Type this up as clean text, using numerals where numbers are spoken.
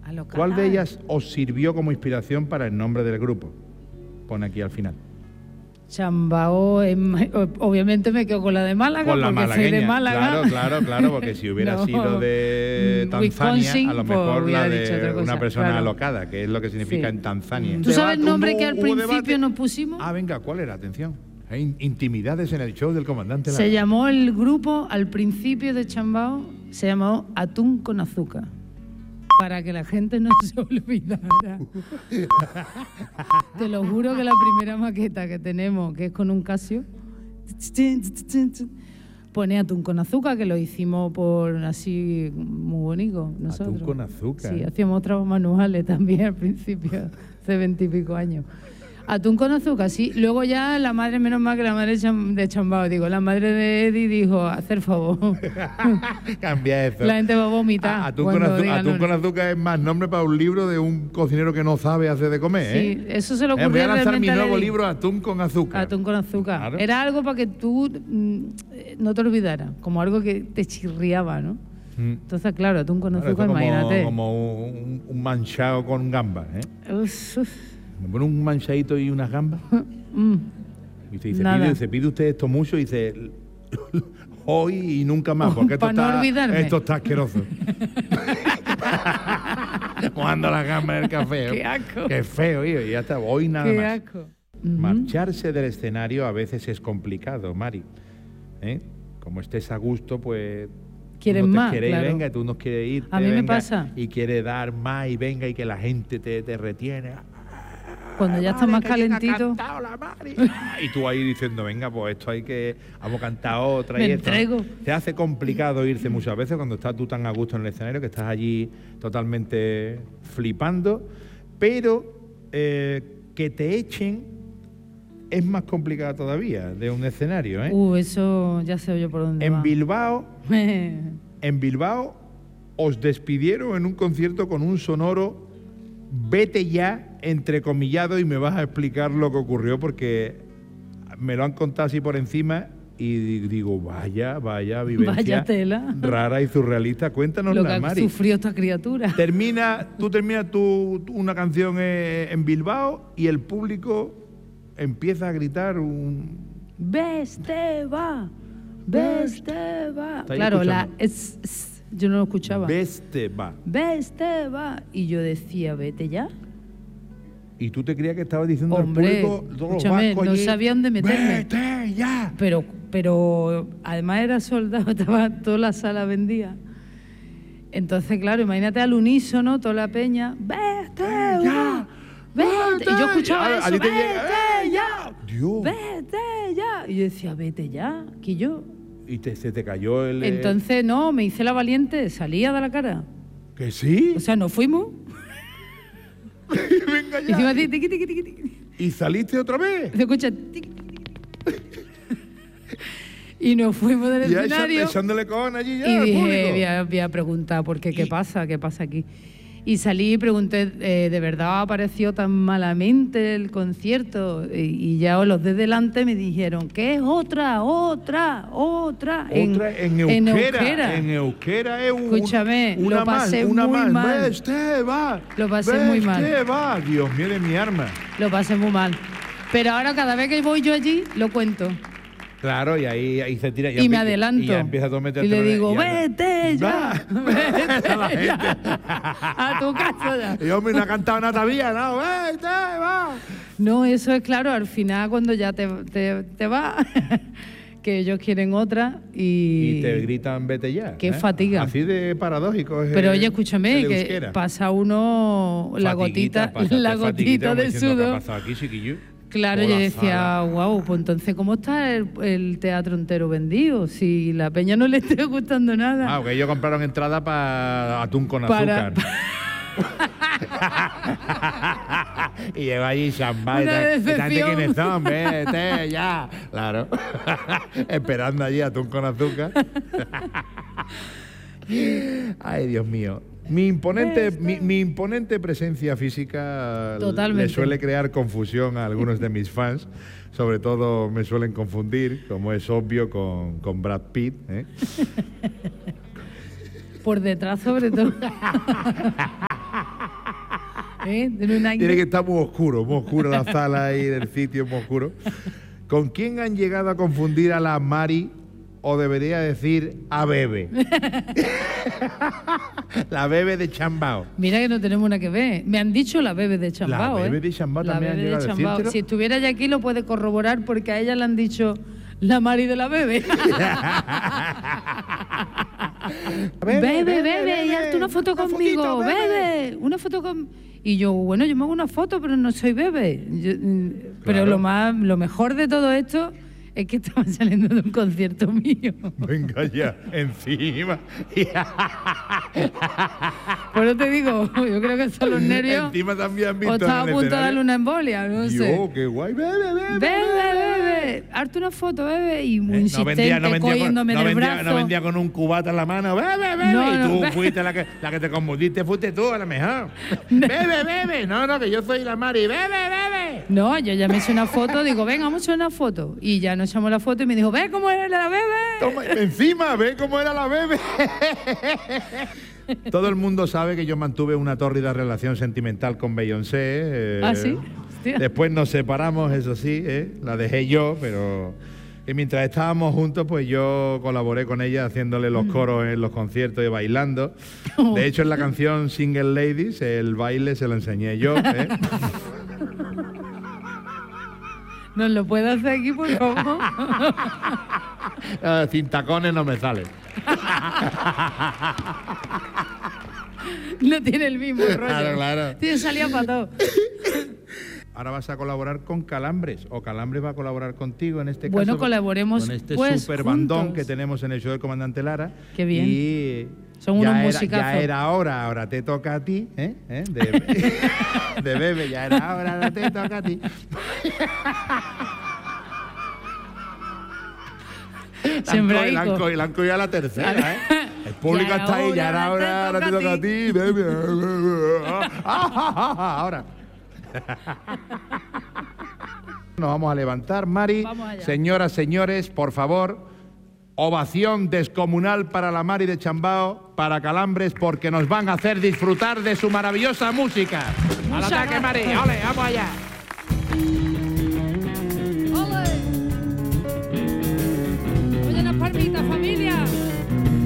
Alcalá. ¿Cuál de ellas os sirvió como inspiración para el nombre del grupo? Pone aquí al final. Chambao, obviamente me quedo con la de Málaga, Con la porque soy de malagueña. Málaga. Claro, porque si hubiera No, sido de Tanzania, Wisconsin, a lo pues mejor hubiera la dicho otra de cosa, una persona claro. alocada, que es lo que significa Sí. en Tanzania. ¿Tú sabes el nombre que al ¿Hubo principio debate? nos pusimos? Ah, venga, ¿cuál era? Atención. Hay intimidades en el show del comandante Lara. Se llamó el grupo, al principio de Chambao, se llamó Atún con Azúcar, para que la gente no se olvidara. Te lo juro que la primera maqueta que tenemos, que es con un Casio, pone Atún con Azúcar, que lo hicimos por así muy bonito nosotros. Atún con azúcar. Sí, hacíamos otros manuales también al principio, hace 20 y pico años. Atún con azúcar, sí. Luego ya la madre, menos mal que la madre de Chambao, digo, la madre de Eddie dijo, hacer favor. Cambia eso. La gente va a vomitar. Atún cuando diga Atún no. con azúcar es más nombre para un libro de un cocinero que no sabe hacer de comer, Sí, eso se lo ocurrió Voy a lanzar mi realmente a nuevo Eddie. libro, Atún con azúcar. Atún con azúcar. Claro. Era algo para que tú no te olvidaras, como algo que te chirriaba, ¿no? Entonces, claro, atún con Claro, azúcar, esto imagínate. como un manchado con gambas, Uf, uf. Me pone un manchadito y unas gambas. Y usted dice, Nada. pide usted esto mucho y dice, hoy y nunca más, porque esto, Pa' no está, olvidarme. esto está asqueroso. Mojando las gambas en el café. Qué asco. Qué feo, hijo, y ya está, hoy nada Qué más. asco. Marcharse del escenario a veces es complicado, Mari. Como estés a gusto, pues... Quieres tú no te más, quieres ir, claro. venga, tú no quieres ir. A mí me venga, pasa. Y quieres dar más y venga y que la gente te retiene. Cuando ya está Mari, más que bien ha calentito, cantado la Mari. Y tú ahí diciendo, venga, pues esto hay que... Vamos a cantar otra Me y esto. entrego. Te hace complicado irse muchas veces cuando estás tú tan a gusto en el escenario, que estás allí totalmente flipando, pero que te echen es más complicado todavía de un escenario, eso ya sé yo por dónde En va. Bilbao os despidieron en un concierto con un sonoro vete ya, entrecomillado, y me vas a explicar lo que ocurrió porque me lo han contado así por encima y digo, vaya vivencia Vaya tela. rara y surrealista. Cuéntanos, Lo que ha Mari. sufrido esta criatura. Tú terminas una canción en Bilbao y el público empieza a gritar un... Besteba, Besteba. ¿Estáis Claro, escuchando? yo no lo escuchaba. Besteba. Besteba. Y yo decía, vete ya. Y tú te creías que estabas diciendo Hombre, al público, todos los escúchame, vascos no allí, sabía dónde meterme. ¡Vete ya! Pero además era soldado, estaba toda la sala vendida. Entonces, claro, imagínate al unísono, toda la peña, vete ya, vete. Y yo escuchaba eso, ti te vete llega, ya, Dios. vete ya. Y yo decía, vete ya, que yo. Y se te cayó el... Entonces, no, me hice la valiente, salía de la cara. ¿Que sí? O sea, nos fuimos. Venga Y ya. encima así, tiqui, tiqui, tiqui, tiqui. ¿Y saliste otra vez? Se escucha, tiqui, tiqui, tiqui. Y nos fuimos del Ya escenario. echándole con allí ya Y al dije, público. voy a preguntar, porque ¿qué pasa aquí? Y salí y pregunté, ¿de verdad apareció tan malamente el concierto? Y ya los de delante me dijeron, ¿qué es otra? En euskera es Escúchame, una lo pasé una muy más. mal. Besteba, Lo pasé muy mal. Besteba. Dios mío de mi arma. Lo pasé muy mal. Pero ahora cada vez que voy yo allí, lo cuento. Claro, y ahí se tira. Y me adelanto. Y ya empieza a meterte y le en el- digo, y ya- vete ya. Va. La Vete ya. A tu casa ya. Y hombre, no ha cantado nada todavía, ¿no? ¡Vete, va! No, eso es claro, al final cuando ya te vas, que ellos quieren otra Y te gritan vete ya. Qué fatiga. Así de paradójico es. Pero oye, escúchame, el que euskera. pasa uno la Fatiguita, gotita, pásate la fatiguita, gotita como de diciendo, ¿qué ha sudor. pasado aquí, chiquillo? Claro, Por yo la decía, sala. wow, pues entonces ¿cómo está el teatro entero vendido? Si la peña no le está gustando nada. Ah, que ellos compraron entrada para atún con Para- azúcar. Y lleva allí champán. Una ¿Esta gente decepción. quiénes son? Vete ya. Claro. Esperando allí atún con azúcar. Ay, Dios mío. Mi imponente presencia física Totalmente. le suele crear confusión a algunos de mis fans. Sobre todo me suelen confundir, como es obvio, con Brad Pitt. Por detrás sobre todo. Tiene que estar muy oscuro la sala ahí del sitio, muy oscuro. ¿Con quién han llegado a confundir a la Mari, o debería decir a Bebe? La Bebe de Chambao. Mira que no tenemos una que ver. Me han dicho la Bebe de Chambao. La Bebe de Chambao también han llegado a decírtelo. Si estuviera ya aquí lo puede corroborar, porque a ella le han dicho la Mari de la Bebe. Bebe, y hazte una foto conmigo, Bebe, una foto con... Y yo, bueno, yo me hago una foto, pero no soy Bebe. Pero lo mejor de todo esto es que estaba saliendo de un concierto mío. Venga ya, encima. Por eso te digo, yo creo que son los nervios. Encima también han visto. O estaba a punto de darle una embolia, no sé. Yo, qué guay, Bebe. Bebe, hazte una foto, Bebe. Y muy insistente, cogiéndome del brazo. No vendía con un cubata en la mano. Bebe. No, y tú no, fuiste la que te confundiste, fuiste tú a lo mejor. Bebe. No, que yo soy la Mari. Bebe. No, yo ya me hice una foto, digo, venga, vamos a hacer una foto. Y ya nos echamos la foto y me dijo, ve cómo era la Bebe. Toma, encima, ve cómo era la Bebe. Todo el mundo sabe que yo mantuve una tórrida relación sentimental con Beyoncé. ¿Ah, sí? Hostia. Después nos separamos, eso sí, la dejé yo, pero... Y mientras estábamos juntos, pues yo colaboré con ella haciéndole los coros en los conciertos y bailando. De hecho, en la canción Single Ladies, el baile se lo enseñé yo. ¿Nos lo puede hacer aquí, por favor? Sin tacones no me sale. No tiene el mismo rollo. Claro. Tiene salida para todo. Ahora vas a colaborar con Calambres, o Calambres va a colaborar contigo en este caso. Bueno, colaboremos con este pues, super juntos. bandón que tenemos en el show del Comandante Lara. Qué bien. Y son unos musicazos. Ya era hora, ahora te toca a ti, de Bebe, ya era hora, ahora te toca a ti. Siempre la han cogido a la tercera, El público está ahí, ya era hora, ahora te toca a ti, Bebe. Ahora. Nos vamos a levantar, Mari. Señoras, señores, por favor, ovación descomunal para la Mari de Chambao, para Calambres, porque nos van a hacer disfrutar de su maravillosa música. ¡Al ataque, Mari! ¡Ole, vamos allá! ¡Ole! ¡Oye, las palmitas, familia!